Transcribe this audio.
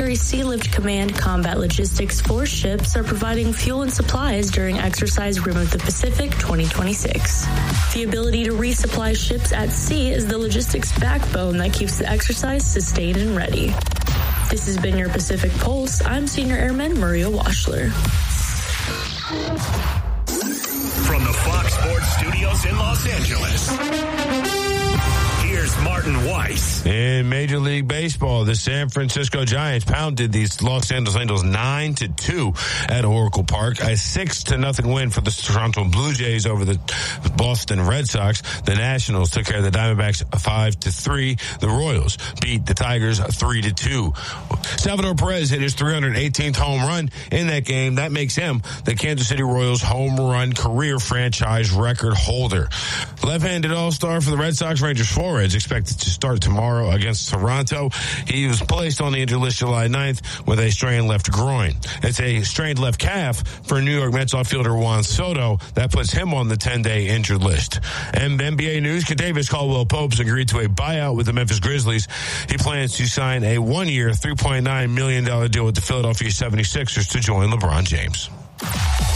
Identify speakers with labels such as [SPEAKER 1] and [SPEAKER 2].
[SPEAKER 1] Military Sea Lift Command Combat Logistics Force ships are providing fuel and supplies during Exercise Rim of the Pacific 2026. The ability to resupply ships at sea is the logistics backbone that keeps the exercise sustained and ready. This has been your Pacific Pulse. I'm Senior Airman Maria Washler.
[SPEAKER 2] From the Fox Sports Studios in Los Angeles, here's Martin Weiss.
[SPEAKER 3] In Major League Baseball, the San Francisco Giants pounded the Los Angeles Angels 9-2 at Oracle Park. A 6-0 win for the Toronto Blue Jays over the Boston Red Sox. The Nationals took care of the Diamondbacks 5-3. The Royals beat the Tigers 3-2. Salvador Perez hit his 318th home run in that game. That makes him the Kansas City Royals home run career franchise record holder. Left-handed all-star for the Red Sox, Rangers Flores, expected to start tomorrow against Toronto. He was placed on the injured list July 9th with a strained left groin. It's a strained left calf for New York Mets outfielder Juan Soto. That puts him on the 10-day injured list. And NBA news, Kentavious Caldwell-Pope agreed to a buyout with the Memphis Grizzlies. He plans to sign a one-year, $3.9 million deal with the Philadelphia 76ers to join LeBron James.